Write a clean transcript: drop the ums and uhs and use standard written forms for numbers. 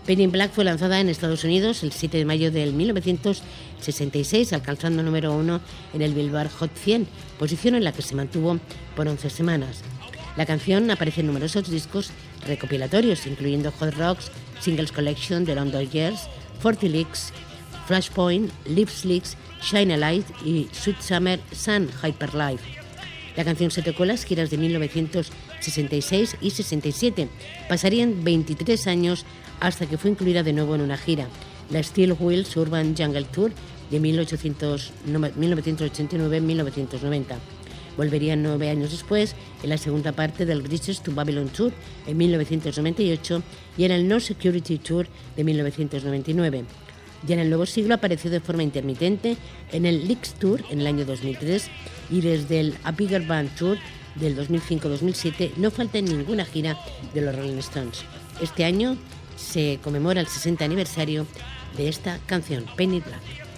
Penny Black fue lanzada en Estados Unidos el 7 de mayo del 1966, alcanzando número 1 en el Billboard Hot 100, posición en la que se mantuvo por 11 semanas. La canción aparece en numerosos discos recopilatorios, incluyendo Hot Rocks, Singles Collection, The London Years, 40 Licks, Flashpoint, Lips Leaks, Shine a Light y Sweet Summer Sun Hyperlife. La canción se tocó en las giras de 1966 y 67. Pasarían 23 años hasta que fue incluida de nuevo en una gira, la Steel Wheels Urban Jungle Tour de 1989-1990. Volverían 9 años después en la segunda parte del Bridges to Babylon Tour en 1998 y en el No Security Tour de 1999. Ya en el nuevo siglo apareció de forma intermitente en el Licks Tour en el año 2003 y desde el A Bigger Band Tour del 2005-2007 no falta en ninguna gira de los Rolling Stones. Este año se conmemora el 60 aniversario de esta canción, Penny Black.